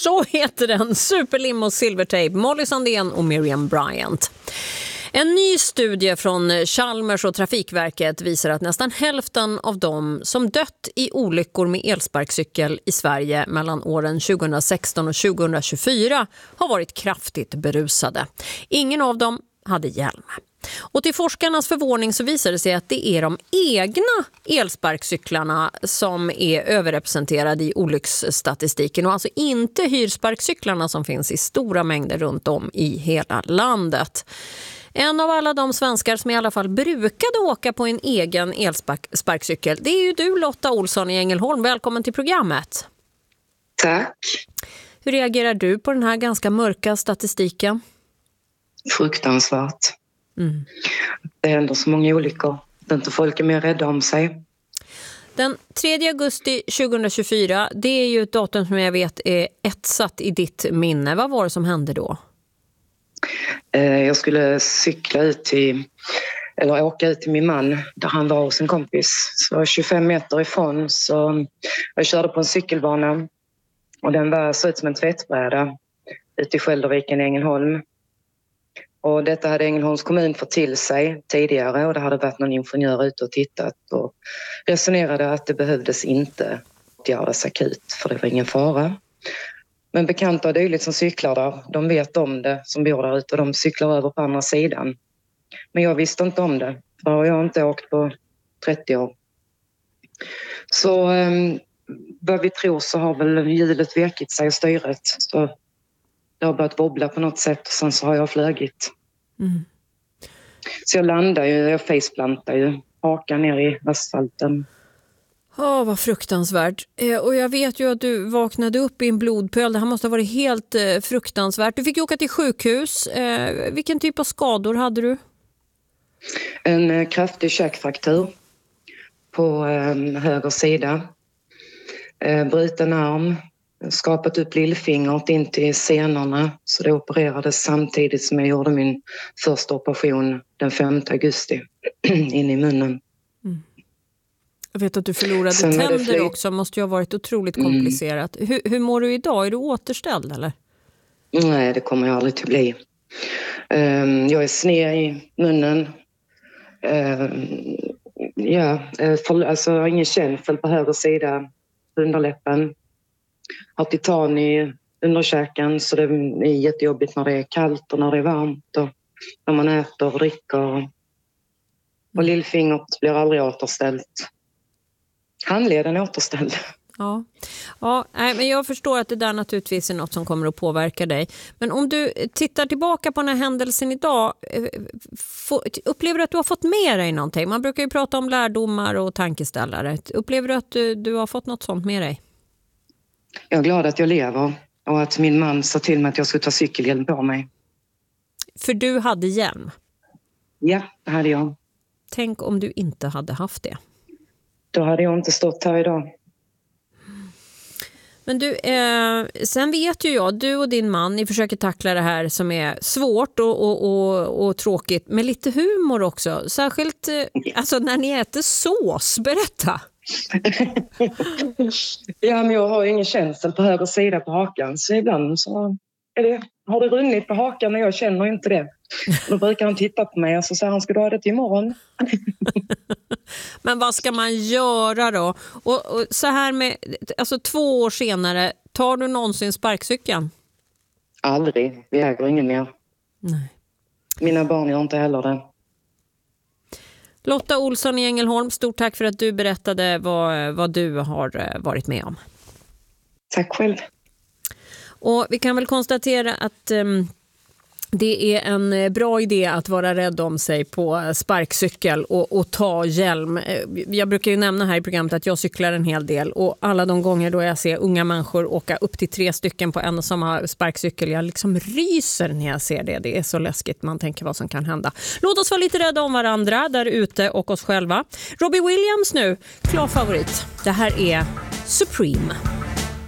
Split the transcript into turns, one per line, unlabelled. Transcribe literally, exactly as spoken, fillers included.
Så heter den, Superlimo Silvertape, Molly Sandén och Miriam Bryant. En ny studie från Chalmers och Trafikverket visar att nästan hälften av dem som dött i olyckor med elsparkcykel i Sverige mellan åren tjugohundrasexton och tjugohundratjugofyra har varit kraftigt berusade. Ingen av dem hade hjälm. Och till forskarnas förvåning så visar det sig att det är de egna elsparkcyklarna som är överrepresenterade i olycksstatistiken och alltså inte hyrsparkcyklarna som finns i stora mängder runt om i hela landet. En av alla de svenskar som i alla fall brukade åka på en egen elsparkcykel, det är ju du, Lotta Olsson i Ängelholm. Välkommen till programmet.
Tack.
Hur reagerar du på den här ganska mörka statistiken?
Fruktansvärt.
Mm.
Det händer så många olyckor. Det är inte folk är mer rädda om sig.
Den tredje augusti tjugohundratjugofyra, det är ju ett datum som jag vet är etsat i ditt minne. Vad var det som hände då?
Jag skulle cykla ut till, eller åka ut till min man där han var hos en kompis. Så tjugofem meter ifrån så jag körde på en cykelbana och den var så ut som en tvättbräda ute i Skälderviken i Ängelholm. Och detta hade Ängelholms kommun fått till sig tidigare och det hade varit någon ingenjör ute och tittat och resonerade att det behövdes inte göras akut för det var ingen fara. Men bekanta och dylikt som cyklar där, de vet om det som bor där ute och de cyklar över på andra sidan. Men jag visste inte om det, för jag har inte åkt på trettio år. Så eh, vad vi tror så har väl hjulet vekit sig och styret. Så det har börjat wobbla på något sätt och sen så har jag flögit. Mm. Så jag landar ju, jag faceplantar ju, hakan ner i asfalten.
Ja, oh, vad fruktansvärt. Eh, och jag vet ju att du vaknade upp i en blodpöl. Det här måste ha varit helt eh, fruktansvärt. Du fick åka till sjukhus. Eh, vilken typ av skador hade du?
En eh, kraftig käkfraktur på eh, höger sida. Eh, bruten arm. Skapat upp lillfingret in till senorna. Så det opererades samtidigt som jag gjorde min första operation den femte augusti in i munnen. Mm.
Jag vet att du förlorade tänder också. Måste ju ha varit otroligt komplicerat. Mm. Hur, hur mår du idag? Är du återställd eller?
Nej, det kommer jag aldrig till bli. Um, jag är sned i munnen. Um, ja, för, alltså jag har ingen känsel på höger sida underläppen. Har titan i underkäken så det är jättejobbigt när det är kallt och när det är varmt och när man äter och dricker. Och lillfingret blir aldrig återställt. Handleden är återställd.
Ja, ja nej, men jag förstår att det där naturligtvis är något som kommer att påverka dig. Men om du tittar tillbaka på den här händelsen idag, upplever du att du har fått med dig någonting? Man brukar ju prata om lärdomar och tankeställare. Upplever du att du, du har fått något sånt med dig?
Jag är glad att jag lever och att min man sa till mig att jag skulle ta cykelhjälm på mig.
För du hade hjälm?
Ja, det hade jag.
Tänk om du inte hade haft det.
Då hade jag inte stått här idag.
Men du, eh, sen vet ju jag, du och din man, ni försöker tackla det här som är svårt och, och, och, och tråkigt, med lite humor också. Särskilt eh, alltså när ni äter sås, berätta.
Ja, men jag har ju ingen känsel på höger sida på hakan, så ibland så är det, har det runnit på hakan när jag känner inte det. Då brukar han titta på mig och så säger han, ska du ha det till imorgon?
Men vad ska man göra då? Och, och så här med, alltså två år senare, tar du någonsin sparkcykeln?
Aldrig, vi äger ingen mer.
Nej.
Mina barn gör inte heller det.
Lotta Olsson i Ängelholm, stort tack för att du berättade vad, vad du har varit med om.
Tack själv.
Och vi kan väl konstatera att um, det är en bra idé att vara rädd om sig på sparkcykel och, och ta hjälm. Jag brukar ju nämna här i programmet att jag cyklar en hel del och alla de gånger då jag ser unga människor åka upp till tre stycken på en och samma sparkcykel, jag liksom ryser när jag ser det. Det är så läskigt, man tänker vad som kan hända. Låt oss vara lite rädda om varandra där ute och oss själva. Robbie Williams nu, klar favorit. Det här är Supreme.